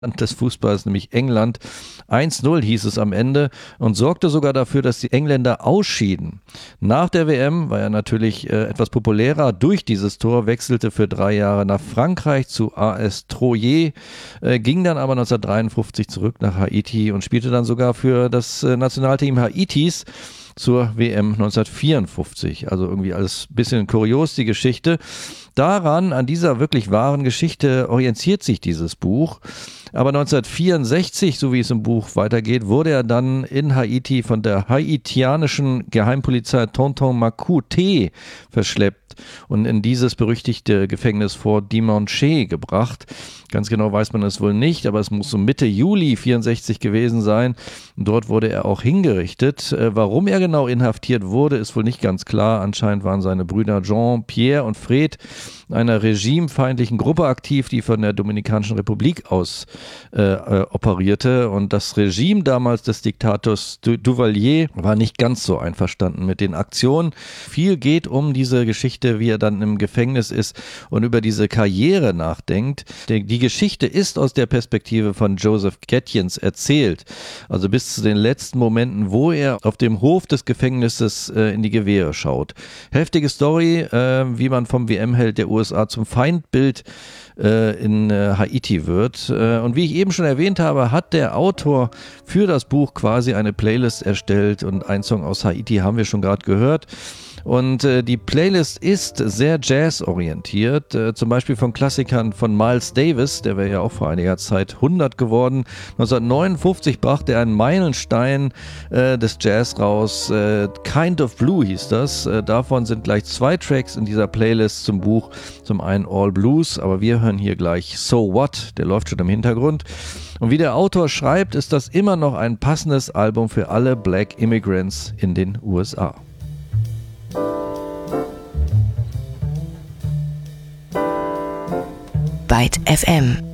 des Fußballs, nämlich England. 1-0 hieß es am Ende und sorgte sogar dafür, dass die Engländer ausschieden. Nach der WM war er natürlich etwas populärer. Durch dieses Tor wechselte für 3 Jahre nach Frankreich zu AS Troyes, ging dann aber 1953 zurück nach Haiti und spielte dann sogar für das Nationalteam Haitis zur WM 1954. Also irgendwie alles ein bisschen kurios, die Geschichte. Daran, an dieser wirklich wahren Geschichte orientiert sich dieses Buch. Aber 1964, so wie es im Buch weitergeht, wurde er dann in Haiti von der haitianischen Geheimpolizei Tonton Macoute verschleppt und in dieses berüchtigte Gefängnis Fort Demonche gebracht. Ganz genau weiß man es wohl nicht, aber es muss so Mitte Juli 64 gewesen sein. Und dort wurde er auch hingerichtet. Warum er genau inhaftiert wurde, ist wohl nicht ganz klar. Anscheinend waren seine Brüder Jean, Pierre und Fred einer regimefeindlichen Gruppe aktiv, die von der Dominikanischen Republik aus operierte. Und das Regime damals des Diktators Duvalier war nicht ganz so einverstanden mit den Aktionen. Viel geht um diese Geschichte, wie er dann im Gefängnis ist und über diese Karriere nachdenkt. Die Geschichte ist aus der Perspektive von Joseph Gadjens erzählt. Also bis zu den letzten Momenten, wo er auf dem Hof des Gefängnisses in die Gewehre schaut. Heftige Story, wie man vom WM-Held der USA zum Feindbild in Haiti wird. Und wie ich eben schon erwähnt habe, hat der Autor für das Buch quasi eine Playlist erstellt und ein Song aus Haiti haben wir schon gerade gehört. Und die Playlist ist sehr jazzorientiert, zum Beispiel von Klassikern von Miles Davis, der wäre ja auch vor einiger Zeit 100 geworden. 1959 brachte er einen Meilenstein des Jazz raus, Kind of Blue hieß das. Davon sind gleich 2 Tracks in dieser Playlist zum Buch, zum einen All Blues, aber wir hören hier gleich So What, der läuft schon im Hintergrund. Und wie der Autor schreibt, ist das immer noch ein passendes Album für alle Black Immigrants in den USA. Byte FM